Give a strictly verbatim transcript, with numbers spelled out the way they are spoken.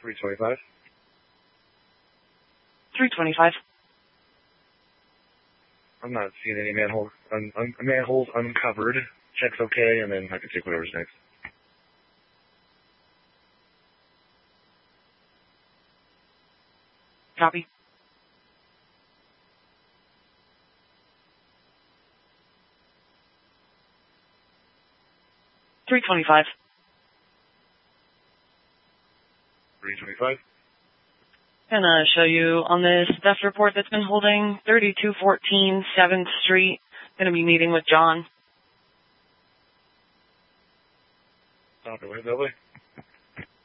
three twenty-five. three twenty-five. I'm not seeing any manhole, un, un, manholes uncovered. Check's okay, and then I can take whatever's next. Copy. three twenty-five. three twenty-five. Gonna show you on this theft report that's been holding thirty-two fourteen seventh Street. Gonna be meeting with John. Stop it, wait, Billy.